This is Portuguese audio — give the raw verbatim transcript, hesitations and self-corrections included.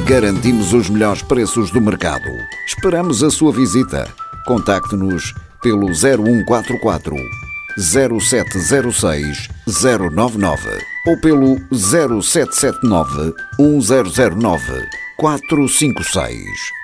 Garantimos os melhores preços do mercado. Esperamos a sua visita. Contacte-nos pelo zero um quatro quatro, zero sete zero seis, zero nove nove ou pelo zero sete sete nove, um zero zero nove, quatro cinco seis.